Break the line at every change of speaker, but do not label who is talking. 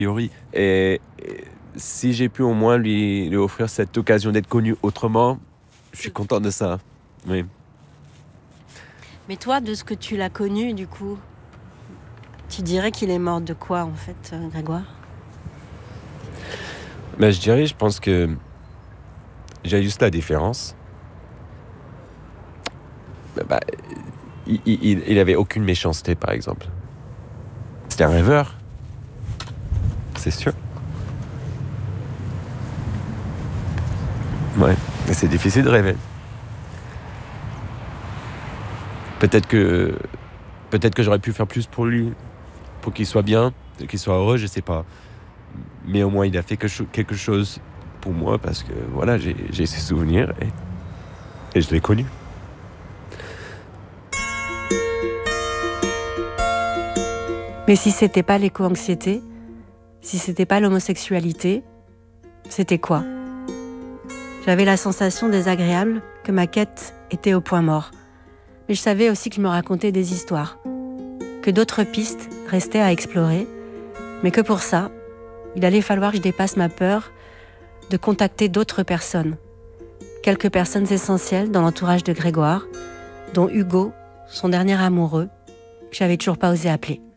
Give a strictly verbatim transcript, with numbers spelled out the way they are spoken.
priori. Et, et si j'ai pu au moins lui, lui offrir cette occasion d'être connu autrement, je suis content de ça. Oui.
Mais toi, de ce que tu l'as connu, du coup, tu dirais qu'il est mort de quoi, en fait, euh, Grégoire ?
Mais je dirais, je pense que j'ai juste la différence. Bah, il, il, il avait aucune méchanceté, par exemple. C'était un rêveur. C'est sûr. Ouais, mais c'est difficile de rêver. Peut-être que, peut-être que j'aurais pu faire plus pour lui, pour qu'il soit bien, qu'il soit heureux, je sais pas. Mais au moins, il a fait quelque chose pour moi parce que voilà, j'ai, j'ai ses souvenirs et, et je l'ai connu.
Mais si c'était pas l'éco-anxiété, si c'était pas l'homosexualité, c'était quoi ? J'avais la sensation désagréable que ma quête était au point mort. Mais je savais aussi que je me racontais des histoires, que d'autres pistes restaient à explorer, mais que pour ça, il allait falloir que je dépasse ma peur de contacter d'autres personnes. Quelques personnes essentielles dans l'entourage de Grégoire, dont Hugo, son dernier amoureux, que j'avais toujours pas osé appeler.